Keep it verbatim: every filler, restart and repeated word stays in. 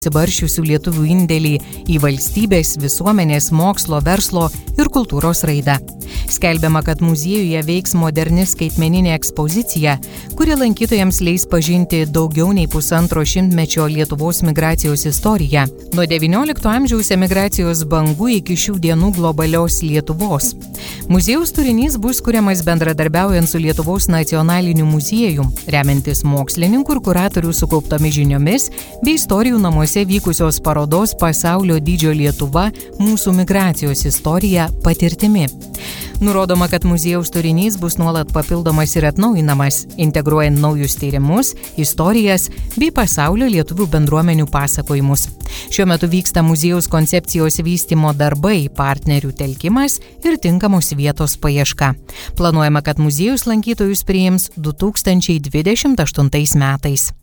Baršiusių lietuvių indėlį į valstybės, visuomenės, mokslo, verslo ir kultūros raidą. Skelbiama, kad muziejuje veiks moderni skaitmeninė ekspozicija, kuri lankytojams leis pažinti daugiau nei pusantro šimtmečio Lietuvos migracijos istoriją, nuo devyniolikto amžiaus emigracijos bangų iki šių dienų globalios Lietuvos. Muziejaus turinys bus kuriamas bendradarbiaujant su Lietuvos nacionaliniu muziejum, remiantis mokslininkų ir kuratorių sukauptomis žiniomis bei istorijų namuose vykusios parodos Pasaulio dydžio Lietuva – mūsų migracijos istorija patirtimi. Nurodoma, kad muziejaus turinys bus nuolat papildomas ir atnaujinamas, integruojant naujus tyrimus, istorijas bei pasaulio lietuvių bendruomenių pasakojimus. Šiuo metu vyksta muziejaus koncepcijos vystymo darbai, partnerių telkimas ir tinkamos vietos paieška. Planuojama, kad muziejus lankytojus priims du tūkstančiai dvidešimt aštuntais metais.